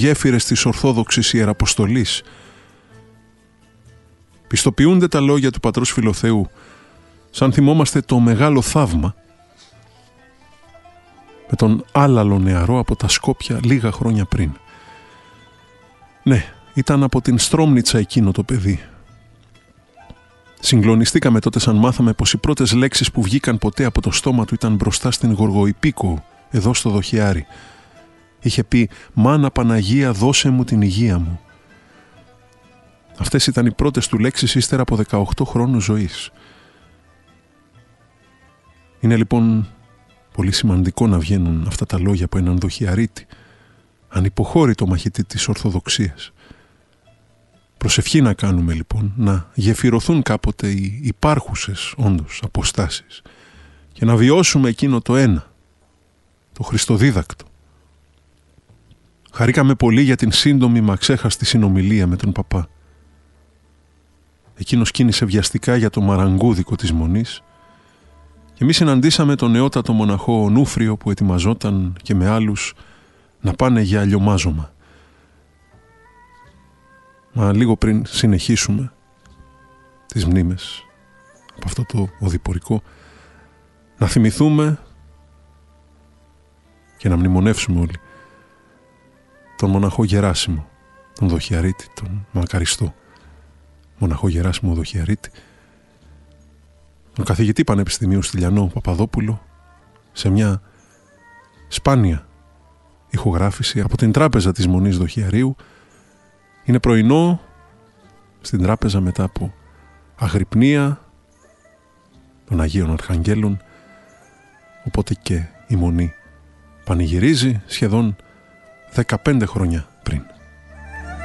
γέφυρες της Ορθόδοξης Ιεραποστολής. Πιστοποιούνται τα λόγια του πατρός Φιλοθεού, σαν θυμόμαστε το μεγάλο θαύμα με τον Άλαλο νεαρό από τα Σκόπια λίγα χρόνια πριν. Ναι, ήταν από την Στρόμνιτσα εκείνο το παιδί. Συγκλονιστήκαμε τότε σαν μάθαμε πως οι πρώτες λέξεις που βγήκαν ποτέ από το στόμα του ήταν μπροστά στην Γοργοϊπίκο, εδώ στο Δοχιάρι. Είχε πει «Μάνα Παναγία, δώσε μου την υγεία μου». Αυτές ήταν οι πρώτες του λέξεις ύστερα από 18 χρόνους ζωής. Είναι λοιπόν πολύ σημαντικό να βγαίνουν αυτά τα λόγια από έναν Δοχιαρίτη, ανυποχώρητο μαχητή της Ορθοδοξίας. Προσευχή να κάνουμε λοιπόν, να γεφυρωθούν κάποτε οι υπάρχουσες όντως αποστάσεις και να βιώσουμε εκείνο το ένα, το χριστοδίδακτο. Χαρήκαμε πολύ για την σύντομη μα ξέχαστη συνομιλία με τον παπά. Εκείνος κίνησε βιαστικά για το μαραγκούδικο της Μονής και εμείς συναντήσαμε τον νεότατο μοναχό Ονούφριο που ετοιμαζόταν και με άλλους να πάνε για αλλιομάζωμα. Μα λίγο πριν συνεχίσουμε τις μνήμες από αυτό το οδηπορικό, να θυμηθούμε και να μνημονεύσουμε όλοι τον μοναχό Γεράσιμο, τον Δοχιαρίτη, τον μακαριστό μοναχό Γεράσιμο Δοχιαρίτη, τον καθηγητή Πανεπιστημίου Στυλιανό Παπαδόπουλο, σε μια σπάνια ηχογράφηση από την τράπεζα της Μονής Δοχιαρίου. Είναι πρωινό στην τράπεζα μετά από αγρυπνία των Αγίων Αρχαγγέλων, οπότε και η Μονή πανηγυρίζει σχεδόν 15 χρόνια πριν.